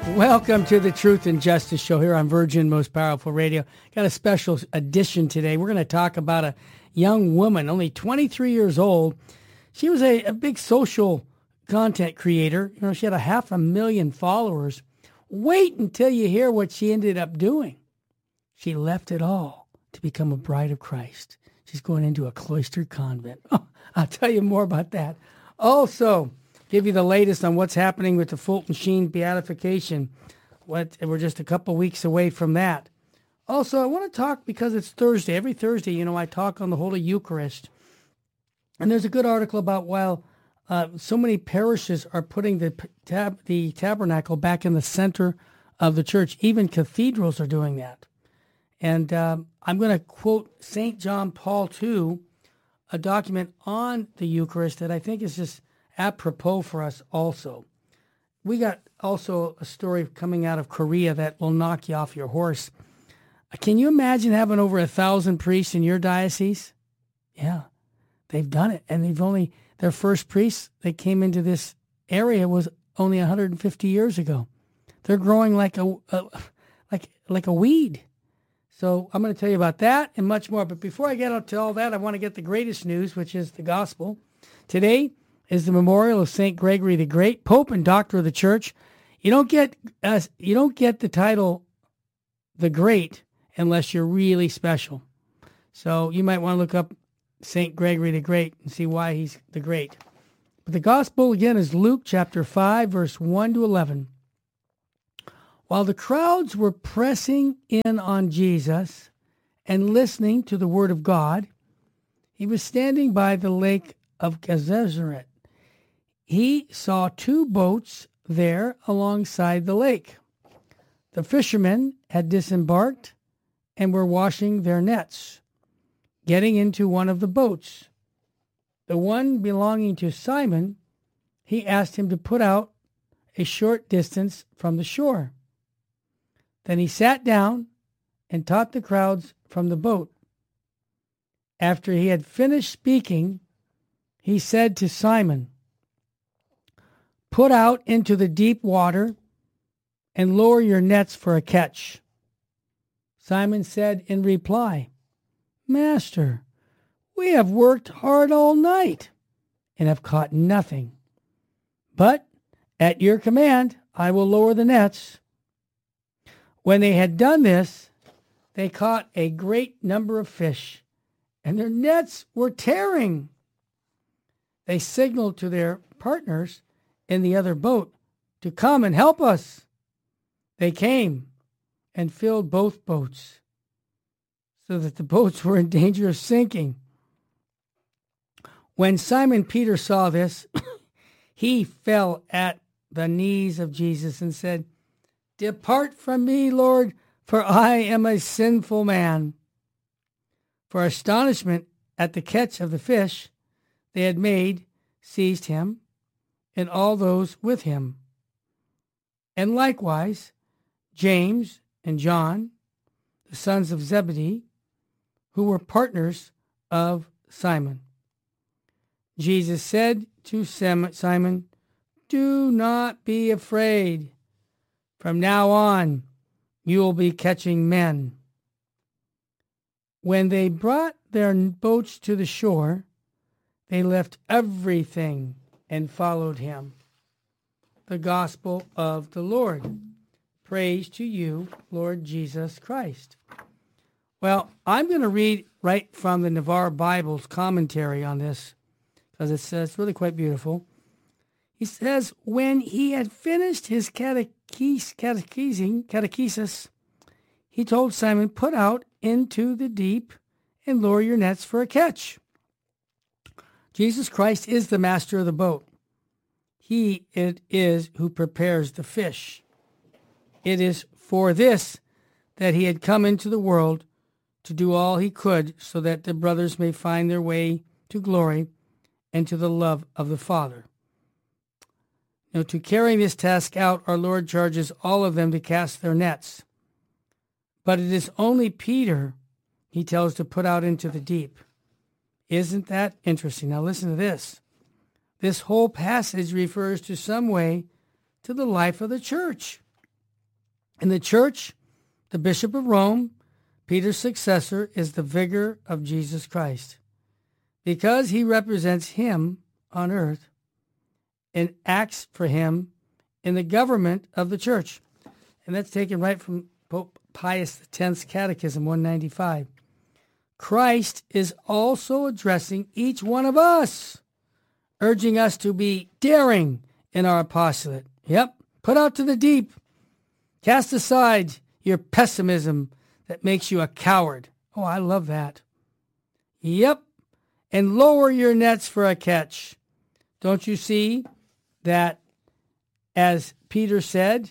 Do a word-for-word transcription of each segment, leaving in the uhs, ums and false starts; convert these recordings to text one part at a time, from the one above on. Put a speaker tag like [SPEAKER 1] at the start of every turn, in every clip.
[SPEAKER 1] Welcome to the Truth and Justice Show here on Virgin Most Powerful Radio. Got a special edition today. We're going to talk about a young woman, only twenty-three years old. She was a, a big social content creator. You know, she had a half a million followers. Wait until you hear what she ended up doing. She left it all to become a bride of Christ. She's going into a cloistered convent. Oh, I'll tell you more about that. Also, give you the latest on what's happening with the Fulton Sheen beatification. What, we're just a couple weeks away from that. Also, I want to talk, because it's Thursday. Every Thursday, you know, I talk on the Holy Eucharist. And there's a good article about while uh, so many parishes are putting the, tab, the tabernacle back in the center of the church. Even cathedrals are doing that. And um, I'm going to quote Saint John Paul the Second, a document on the Eucharist that I think is just apropos for us also. We got also a story coming out of Korea that will knock you off your horse. Can you imagine having over a thousand priests in your diocese? Yeah, they've done it. And they've only, their first priests that came into this area was only one hundred fifty years ago. They're growing like a, a like like a weed. So I'm going to tell you about that and much more. But before I get up to all that, I want to get the greatest news, which is the gospel. Today is the memorial of Saint Gregory the Great, Pope and Doctor of the Church. You don't get uh, you don't get the title the Great unless you're really special. So you might want to look up Saint Gregory the Great and see why he's the Great. But the gospel, again, is Luke chapter five, verse one to eleven. While the crowds were pressing in on Jesus and listening to the word of God, he was standing by the lake of Gennesaret. He saw two boats there alongside the lake. The fishermen had disembarked and were washing their nets, getting into one of the boats. The one belonging to Simon, he asked him to put out a short distance from the shore. Then he sat down and taught the crowds from the boat. After he had finished speaking, he said to Simon, "Put out into the deep water and lower your nets for a catch." Simon said in reply, "Master, we have worked hard all night and have caught nothing. But at your command, I will lower the nets." When they had done this, they caught a great number of fish, and their nets were tearing. They signaled to their partners in the other boat to come and help us. They came and filled both boats, so that the boats were in danger of sinking. When Simon Peter saw this, he fell at the knees of Jesus and said, "Depart from me, Lord, for I am a sinful man." For astonishment at the catch of the fish they had made seized him and all those with him. And likewise James and John, the sons of Zebedee, who were partners of Simon. Jesus said to Simon, "Do not be afraid. From now on, you will be catching men." When they brought their boats to the shore, they left everything and followed him. The gospel of the Lord. Praise to you, Lord Jesus Christ. Well, I'm going to read right from the Navarre Bible's commentary on this, because it says really quite beautiful. He says, when he had finished his catech- catechizing, catechesis, he told Simon, "Put out into the deep and lower your nets for a catch." Jesus Christ is the master of the boat. He it is who prepares the fish. It is for this that he had come into the world, to do all he could so that the brothers may find their way to glory and to the love of the Father. Now, to carrying this task out, our Lord charges all of them to cast their nets. But it is only Peter he tells to put out into the deep. Isn't that interesting? Now listen to this. This whole passage refers to some way to the life of the church. In the church, the Bishop of Rome, Peter's successor, is the vicar of Jesus Christ, because he represents him on earth and acts for him in the government of the church. And that's taken right from Pope Pius X's Catechism one ninety-five. Christ is also addressing each one of us, urging us to be daring in our apostolate. Yep, put out to the deep. Cast aside your pessimism that makes you a coward. Oh, I love that. Yep, and lower your nets for a catch. Don't you see that, as Peter said,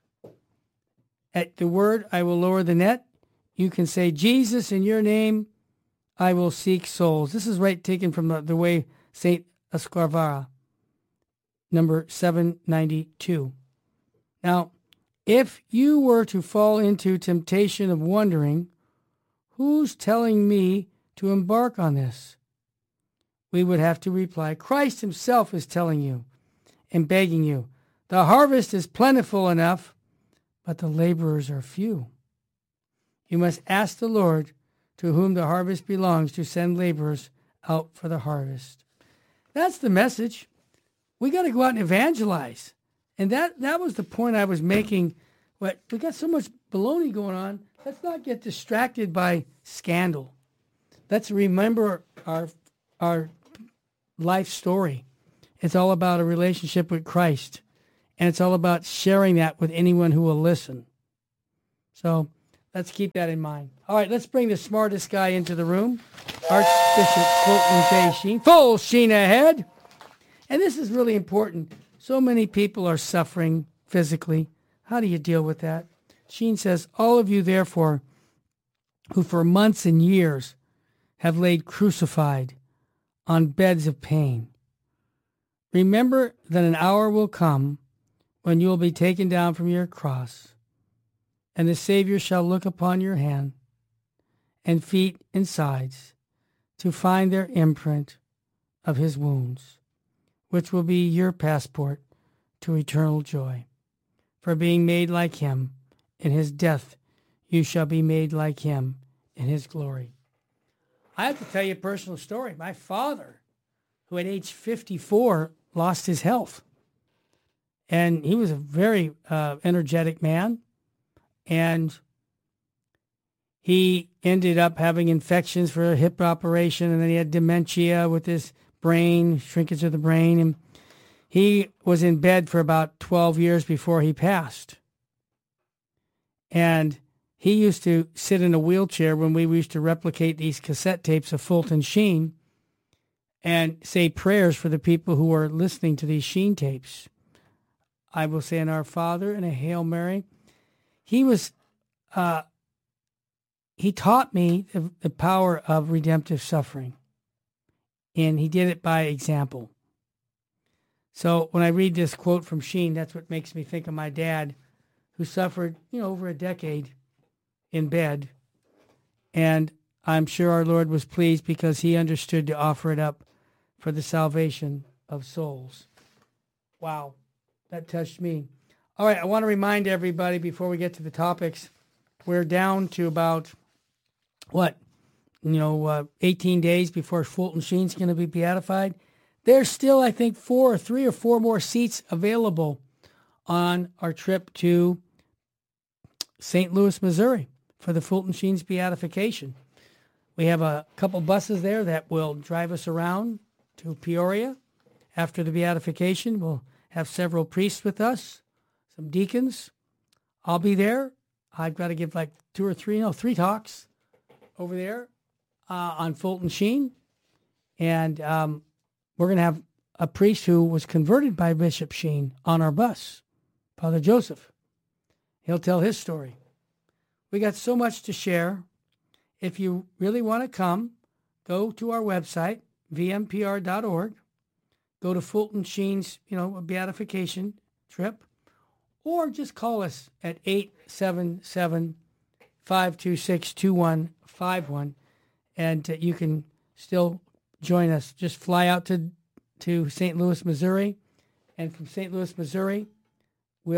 [SPEAKER 1] at the word, I will lower the net? You can say, Jesus, in your name, I will seek souls. This is right taken from the, the way Saint Escrivá, number seven ninety-two. Now, if you were to fall into temptation of wondering, who's telling me to embark on this? We would have to reply, Christ himself is telling you and begging you. The harvest is plentiful enough, but the laborers are few. You must ask the Lord, to whom the harvest belongs, to send laborers out for the harvest. That's the message. We got to go out and evangelize. And that, that was the point I was making. What we got so much baloney going on. Let's not get distracted by scandal. Let's remember our our life story. It's all about a relationship with Christ. And it's all about sharing that with anyone who will listen. So let's keep that in mind. All right, let's bring the smartest guy into the room, Archbishop Fulton J. Sheen. Full sheen ahead. And this is really important. So many people are suffering physically. How do you deal with that? Sheen says, all of you, therefore, who for months and years have laid crucified on beds of pain, remember that an hour will come when you will be taken down from your cross, and the Savior shall look upon your hand and feet and sides to find their imprint of his wounds, which will be your passport to eternal joy. For being made like him in his death, you shall be made like him in his glory. I have to tell you a personal story. My father, who at age fifty-four lost his health, and he was a very uh, energetic man, and he ended up having infections for a hip operation, and then he had dementia with his brain, shrinkage of the brain, and he was in bed for about twelve years before he passed. And he used to sit in a wheelchair when we used to replicate these cassette tapes of Fulton Sheen and say prayers for the people who were listening to these Sheen tapes. I will say in Our Father and a Hail Mary. He was, uh, he taught me the, the power of redemptive suffering. And he did it by example. So when I read this quote from Sheen, that's what makes me think of my dad, who suffered, you know, over a decade in bed. And I'm sure our Lord was pleased because he understood to offer it up for the salvation of souls. Wow, that touched me. All right, I want to remind everybody before we get to the topics, we're down to about, what, you know, uh, eighteen days before Fulton Sheen's going to be beatified. There's still, I think, four or three or four more seats available on our trip to Saint Louis, Missouri for the Fulton Sheen's beatification. We have a couple buses there that will drive us around to Peoria. After the beatification, we'll have several priests with us, some deacons. I'll be there. I've got to give like two or three, no, three talks over there uh, on Fulton Sheen. And um, we're going to have a priest who was converted by Bishop Sheen on our bus, Father Joseph. He'll tell his story. We got so much to share. If you really want to come, go to our website, v m p r dot org. Go to Fulton Sheen's, you know, beatification trip, or just call us at eight seven seven, five two six, two one five one, and uh, you can still join us. Just fly out to to Saint Louis, Missouri, and from Saint Louis, Missouri, we'll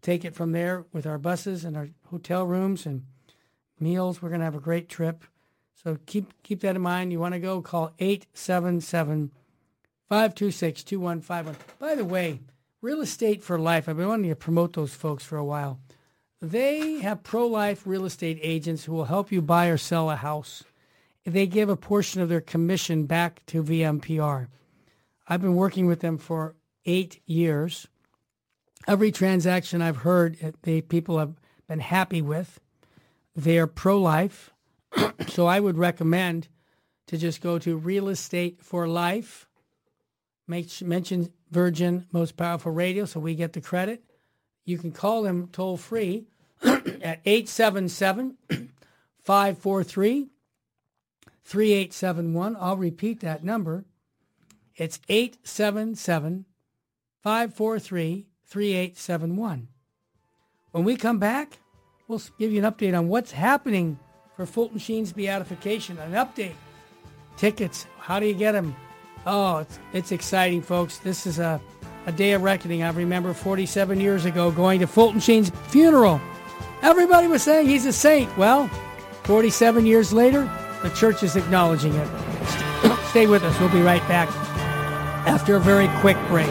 [SPEAKER 1] take it from there with our buses and our hotel rooms and meals. We're going to have a great trip. So keep keep that in mind. You want to go, call eight seven seven, five two six, two one five one. By the way, Real Estate for Life, I've been wanting to promote those folks for a while. They have pro-life real estate agents who will help you buy or sell a house. They give a portion of their commission back to V M P R. I've been working with them for eight years. Every transaction I've heard, the people have been happy with. They're pro-life. So I would recommend to just go to Real Estate for Life. Make, mention Virgin Most Powerful Radio so we get the credit. You can call them toll free at eight seven seven, five four three, three eight seven one. I'll repeat that number. It's eight seven seven, five four three, three eight seven one. When we come back, we'll give you an update on what's happening for Fulton Sheen's beatification. An update. Tickets. How do you get them? Oh, it's, it's exciting, folks. This is a, a day of reckoning. I remember forty-seven years ago going to Fulton Sheen's funeral. Everybody was saying he's a saint. Well, forty-seven years later, the church is acknowledging it. Stay with us. We'll be right back after a very quick break.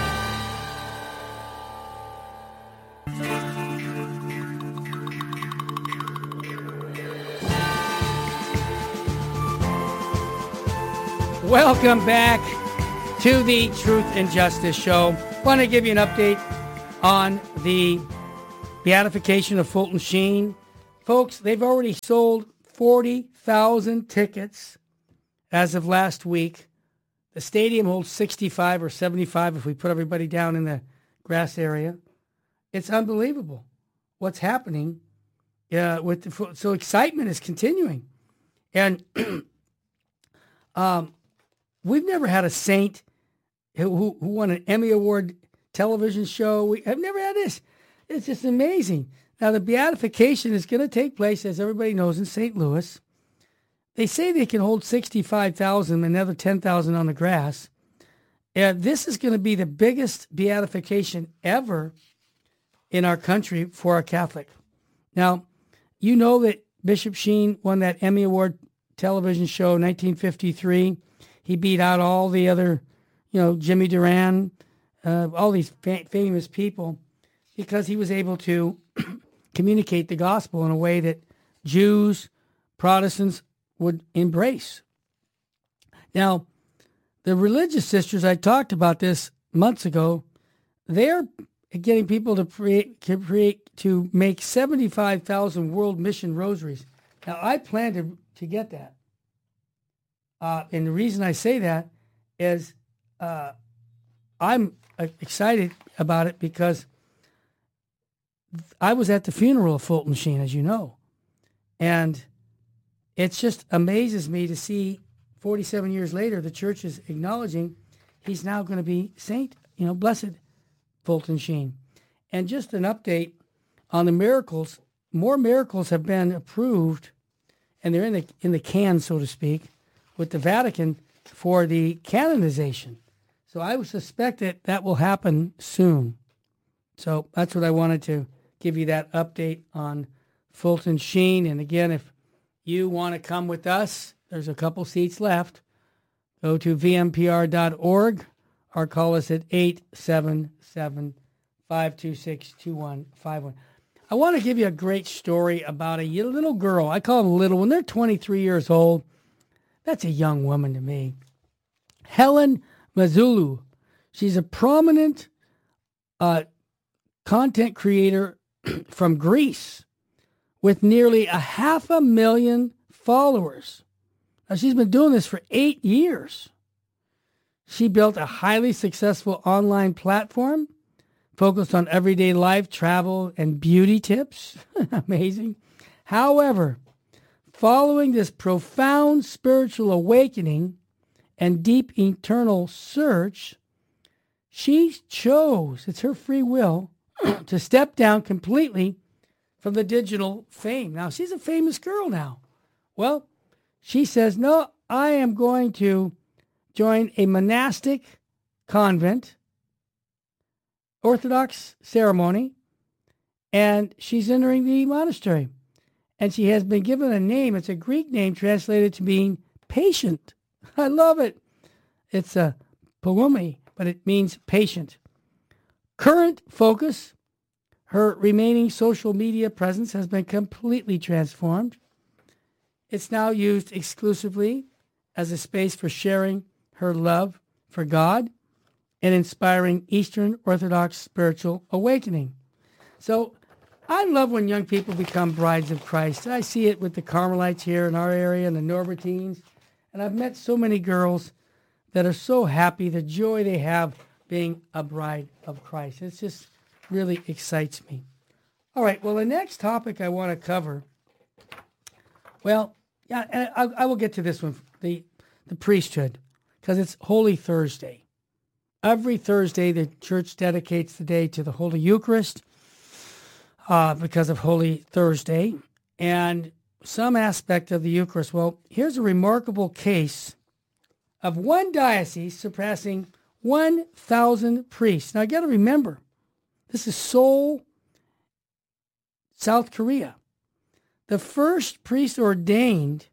[SPEAKER 1] Welcome back to the Truth and Justice Show. Want to give you an update on the beatification of Fulton Sheen. Folks, they've already sold forty thousand tickets as of last week. The stadium holds sixty-five or seventy-five if we put everybody down in the grass area. It's unbelievable what's happening. Uh, with the, so excitement is continuing. And um, we've never had a saint who, who won an Emmy Award television show. We have never had this. It's just amazing. Now, the beatification is going to take place, as everybody knows, in Saint Louis. They say they can hold sixty-five thousand, another ten thousand on the grass. And this is going to be the biggest beatification ever in our country for a Catholic. Now, you know that Bishop Sheen won that Emmy Award television show in nineteen fifty-three. He beat out all the other, you know, Jimmy Duran, uh, all these fa- famous people, because he was able to communicate the gospel in a way that Jews, Protestants would embrace. Now, the religious sisters, I talked about this months ago, they're getting people to create, to, create, to make seventy-five thousand World Mission Rosaries. Now, I plan to, to get that. Uh, and the reason I say that is uh, I'm excited about it because I was at the funeral of Fulton Sheen, as you know. And it just amazes me to see forty-seven years later, the church is acknowledging he's now going to be Saint, you know, Blessed Fulton Sheen. And just an update on the miracles. More miracles have been approved, and they're in the in the can, so to speak, with the Vatican for the canonization. So I would suspect that that will happen soon. So that's what I wanted to give you that update on Fulton Sheen. And again, if you want to come with us, there's a couple seats left. Go to v m p r dot org or call us at eight seven seven, five two six, two one five one. I want to give you a great story about a little girl. I call them little. When they're twenty-three years old, that's a young woman to me. Helen Mazzulu. She's a prominent uh, content creator from Greece with nearly a half a million followers. Now, she's been doing this for eight years. She built a highly successful online platform focused on everyday life, travel, and beauty tips. Amazing. However, following this profound spiritual awakening and deep internal search, she chose, it's her free will, to step down completely from the digital fame. Now, she's a famous girl now. Well, she says, no, I am going to join a monastic convent, Orthodox ceremony, and she's entering the monastery. And she has been given a name. It's a Greek name translated to mean patient. I love it. It's a Palumi, but it means patient. Current focus, her remaining social media presence has been completely transformed. It's now used exclusively as a space for sharing her love for God and inspiring Eastern Orthodox spiritual awakening. So I love when young people become brides of Christ. I see it with the Carmelites here in our area and the Norbertines. And I've met so many girls that are so happy, the joy they have being a bride of Christ. It just really excites me. All right, well, the next topic I want to cover, well, yeah, and I, I will get to this one, the, the priesthood, because it's Holy Thursday. Every Thursday, the church dedicates the day to the Holy Eucharist uh, because of Holy Thursday. And some aspect of the Eucharist. Well, here's a remarkable case of one diocese surpassing one thousand priests. Now, I got to remember, this is Seoul, South Korea. The first priest ordained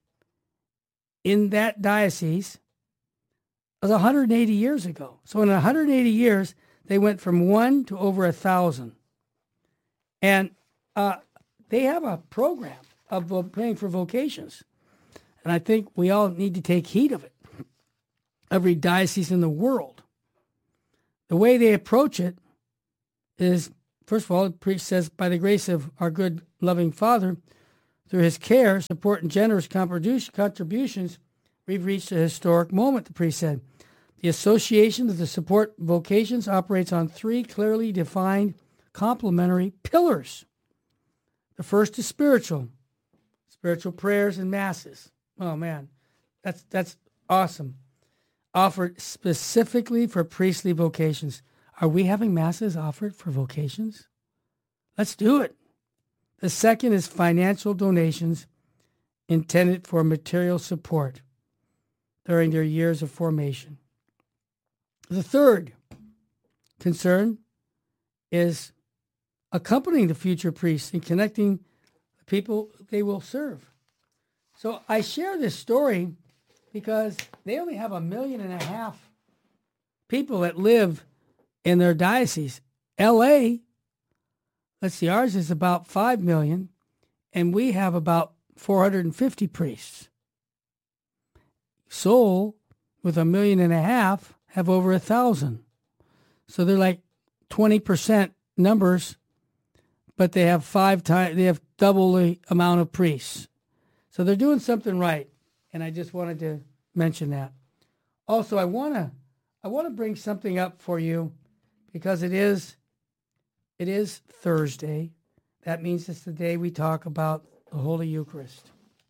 [SPEAKER 1] in that diocese was one hundred eighty years ago. So in one hundred eighty years, they went from one to over a thousand. And uh, they have a program of uh, praying for vocations. And I think we all need to take heed of it. Every diocese in the world. The way they approach it is, first of all, the priest says, by the grace of our good, loving Father, through his care, support, and generous contributions, we've reached a historic moment, the priest said. The association of the support vocations operates on three clearly defined complementary pillars. The first is spiritual. Spiritual prayers and masses. Oh, man, that's that's awesome. Offered specifically for priestly vocations. Are we having masses offered for vocations? Let's do it. The second is financial donations intended for material support during their years of formation. The third concern is accompanying the future priests and connecting the people they will serve. So I share this story because they only have a million and a half people that live in their diocese. L A, let's see, ours is about five million, and we have about four hundred fifty priests. Seoul, with a million and a half, have over a thousand. So they're like twenty percent numbers, but they have five times, they have double the amount of priests. So they're doing something right, and I just wanted to mention that. Also, I want to I want to bring something up for you because it is it is Thursday. That means it's the day we talk about the Holy Eucharist.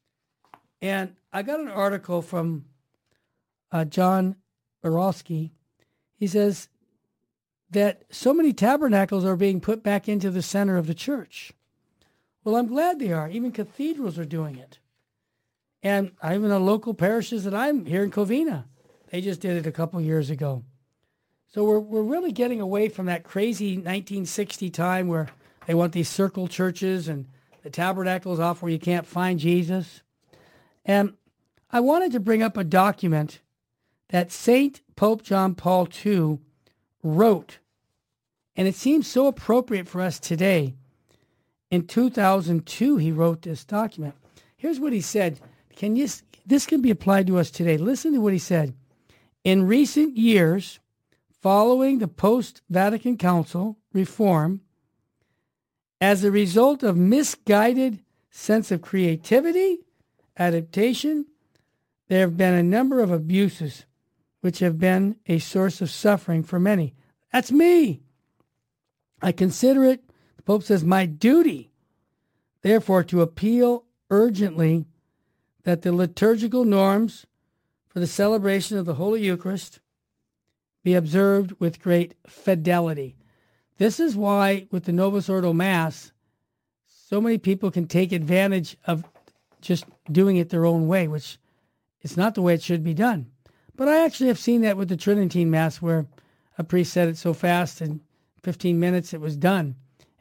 [SPEAKER 1] And I got an article from uh, John Borowski. He says that so many tabernacles are being put back into the center of the church. Well, I'm glad they are. Even cathedrals are doing it. And even the local parishes that I'm here in Covina, they just did it a couple years ago. So we're we're really getting away from that crazy nineteen sixty time where they want these circle churches and the tabernacles off where you can't find Jesus. And I wanted to bring up a document that Saint Pope John Paul the Second wrote. And it seems so appropriate for us today. In two thousand two, he wrote this document. Here's what he said. Can you, this can be applied to us today. Listen to what he said. In recent years, following the post-Vatican Council reform, as a result of misguided sense of creativity, adaptation, there have been a number of abuses which have been a source of suffering for many. That's me. I consider it, the Pope says, my duty, therefore, to appeal urgently that the liturgical norms for the celebration of the Holy Eucharist be observed with great fidelity. This is why, with the Novus Ordo Mass, so many people can take advantage of just doing it their own way, which is not the way it should be done. But I actually have seen that with the Tridentine Mass, where a priest said it so fast, in fifteen minutes it was done.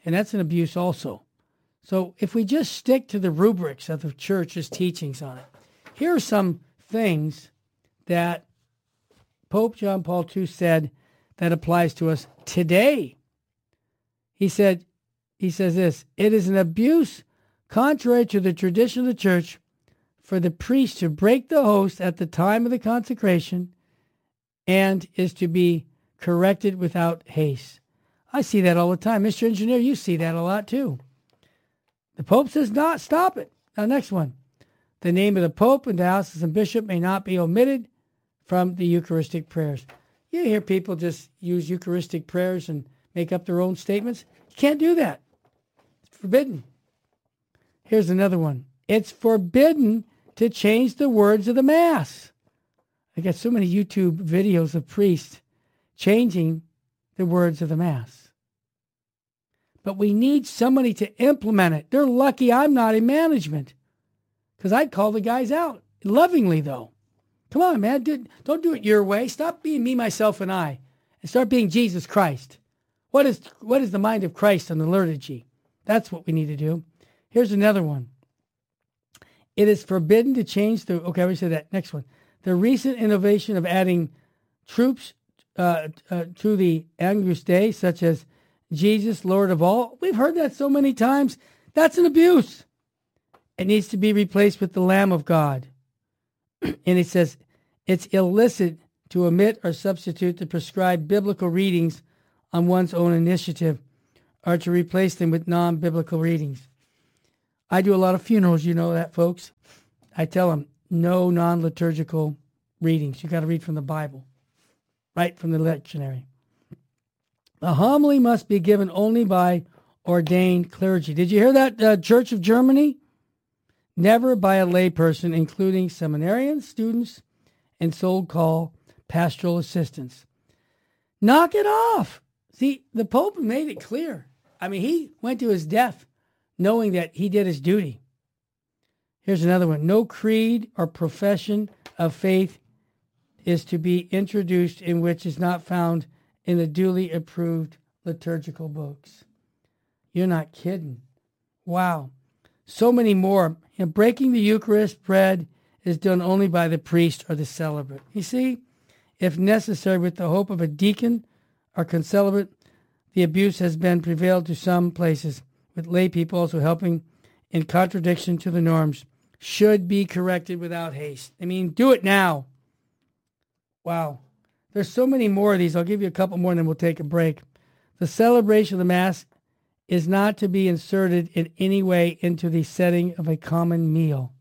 [SPEAKER 1] And that's an abuse also. So if we just stick to the rubrics of the church's teachings on it, here are some things that Pope John Paul the Second said that applies to us today. He said, he says this, it is an abuse contrary to the tradition of the church for the priest to break the host at the time of the consecration and is to be corrected without haste. I see that all the time. Mister Engineer, you see that a lot too. The Pope says not, stop it. Now, next one. The name of the Pope and diocesan bishop may not be omitted from the Eucharistic prayers. You hear people just use Eucharistic prayers and make up their own statements. You can't do that. It's forbidden. Here's another one. It's forbidden to change the words of the Mass. I got so many YouTube videos of priests changing the words of the Mass. But we need somebody to implement it. They're lucky I'm not in management, because I'd call the guys out. Lovingly, though. Come on, man. Don't do it your way. Stop being me, myself, and I, and start being Jesus Christ. What is, what is the mind of Christ on the liturgy? That's what we need to do. Here's another one. It is forbidden to change the... Okay, we said that. Next one. The recent innovation of adding troops uh, uh, to the Agnus Dei, such as Jesus, Lord of all. We've heard that so many times. That's an abuse. It needs to be replaced with the Lamb of God. And it says it's illicit to omit or substitute the prescribed biblical readings on one's own initiative or to replace them with non-biblical readings. I do a lot of funerals, you know that, folks. I tell them, no non-liturgical readings. You got to read from the Bible, right from the lectionary. The homily must be given only by ordained clergy. Did you hear that, uh, Church of Germany? Never by a layperson, including seminarians, students, and so-called pastoral assistants. Knock it off. See, the Pope made it clear. I mean, he went to his death knowing that he did his duty. Here's another one. No creed or profession of faith is to be introduced in which is not found in the duly approved liturgical books. You're not kidding. Wow. So many more. You know, breaking the Eucharist bread is done only by the priest or the celebrant. You see, if necessary, with the hope of a deacon or concelebrant, the abuse has been prevailed to some places, with lay people also helping in contradiction to the norms, should be corrected without haste. I mean, do it now. Wow. There's so many more of these. I'll give you a couple more and then we'll take a break. The celebration of the Mass is not to be inserted in any way into the setting of a common meal,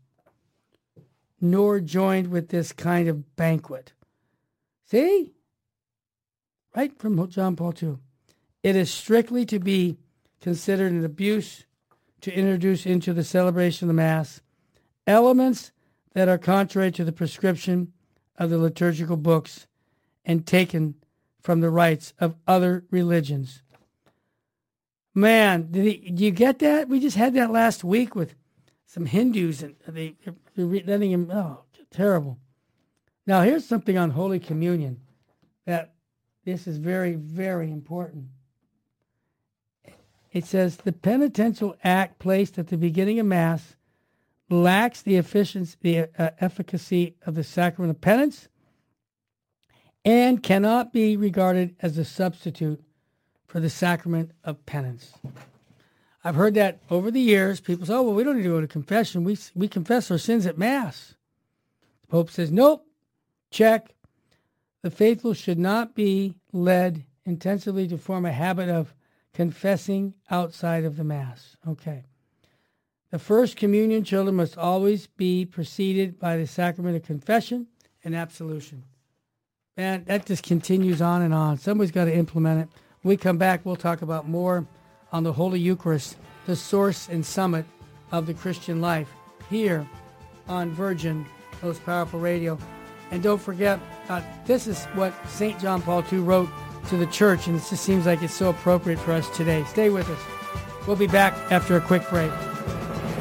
[SPEAKER 1] nor joined with this kind of banquet. See? Right from John Paul the Second. It is strictly to be considered an abuse to introduce into the celebration of the Mass elements that are contrary to the prescription of the liturgical books and taken from the rites of other religions. Man, did, he, did you get that? We just had that last week with some Hindus, and they, they're letting him, oh, terrible. Now, here's something on Holy Communion that this is very, very important. It says, the penitential act placed at the beginning of Mass lacks the efficiency, the uh, efficacy of the sacrament of penance and cannot be regarded as a substitute for the sacrament of penance. I've heard that over the years. People say, oh, well, we don't need to go to confession. We, we confess our sins at Mass. The Pope says, nope, check. The faithful should not be led intensively to form a habit of confessing outside of the Mass. Okay. The first communion children must always be preceded by the sacrament of confession and absolution. Man, that just continues on and on. Somebody's got to implement it. When we come back, we'll talk about more on the Holy Eucharist, the source and summit of the Christian life, here on Virgin, Most Powerful Radio. And don't forget, uh, this is what Saint John Paul the Second wrote to the church, and it just seems like it's so appropriate for us today. Stay with us. We'll be back after a quick break.